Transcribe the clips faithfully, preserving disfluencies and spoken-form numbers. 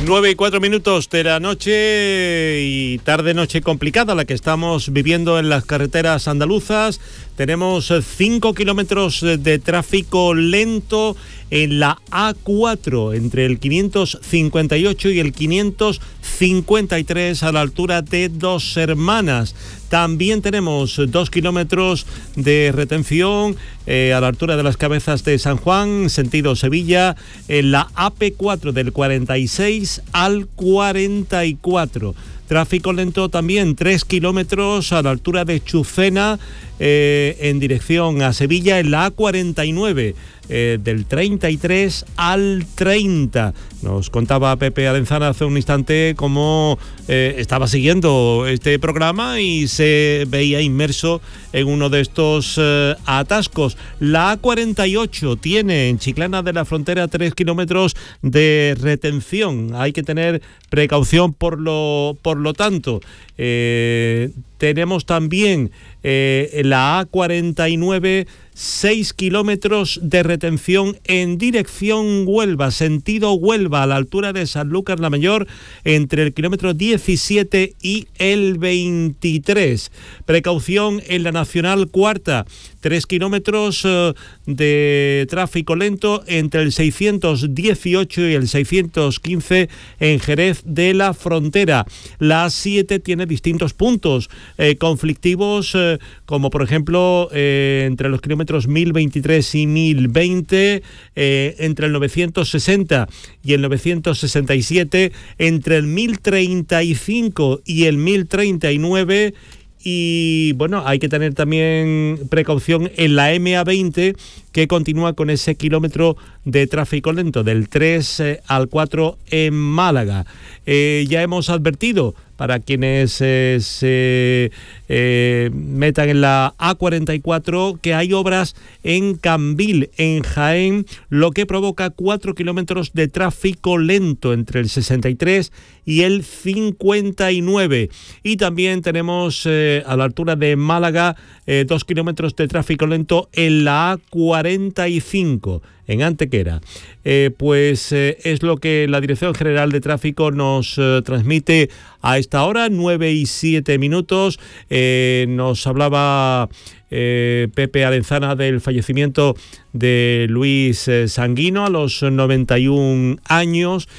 Nueve y cuatro minutos de la noche y tarde-noche complicada la que estamos viviendo en las carreteras andaluzas. Tenemos cinco kilómetros de tráfico lento en la A cuatro, entre el quinientos cincuenta y ocho y el quinientos cincuenta y tres, a la altura de Dos Hermanas. También tenemos dos kilómetros de retención eh, a la altura de las Cabezas de San Juan, sentido Sevilla, en la A P cuatro del cuarenta y seis al cuarenta y cuatro. Tráfico lento también, tres kilómetros a la altura de Chucena, eh, en dirección a Sevilla, en la A cuarenta y nueve, eh, del treinta y tres al treinta. Nos contaba Pepe Arenzana hace un instante cómo eh, estaba siguiendo este programa y se veía inmerso en uno de estos eh, atascos. La A cuarenta y ocho tiene en Chiclana de la Frontera tres kilómetros de retención. Hay que tener precaución por lo, por lo tanto. Eh, tenemos también eh, la A cuarenta y nueve, seis kilómetros de retención en dirección Huelva, sentido Huelva, a la altura de Sanlúcar la Mayor, entre el kilómetro diecisiete y el veintitrés. Precaución en la Nacional Cuarta, tres kilómetros eh, de tráfico lento entre el seiscientos dieciocho y el seiscientos quince en Jerez de la Frontera. La A siete tiene distintos puntos eh, conflictivos, eh, como por ejemplo eh, entre los kilómetros mil veintitrés y mil veinte, eh, entre el novecientos sesenta y el novecientos sesenta y siete, entre el mil treinta y cinco y el mil treinta y nueve. Y bueno, hay que tener también precaución en la M A veinte, que continúa con ese kilómetro de tráfico lento del tres eh, al cuatro en Málaga. Eh, ya hemos advertido para quienes eh, se eh, metan en la A cuarenta y cuatro que hay obras en Cambil, en Jaén, lo que provoca cuatro kilómetros de tráfico lento entre el sesenta y tres y el cincuenta y nueve. Y también tenemos eh, a la altura de Málaga eh, dos kilómetros de tráfico lento en la A cuarenta y cinco, en Antequera. Eh, pues eh, es lo que la Dirección General de Tráfico nos eh, transmite a esta hora, nueve y siete minutos. Eh, nos hablaba eh, Pepe Arenzana del fallecimiento de Luis eh, Sanguino a los noventa y un años,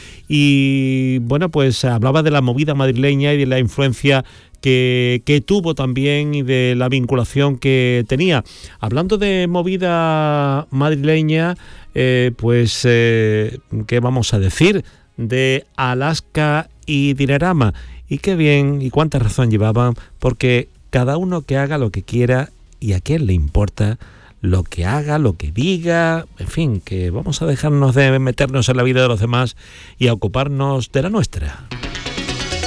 y bueno, pues hablaba de la movida madrileña y de la influencia Que, que tuvo también y de la vinculación que tenía. Hablando de movida madrileña, eh, pues, eh, ¿qué vamos a decir de Alaska y Dinarama? Y qué bien y cuánta razón llevaban, porque cada uno que haga lo que quiera y a quién le importa lo que haga, lo que diga, en fin, que vamos a dejarnos de meternos en la vida de los demás y a ocuparnos de la nuestra.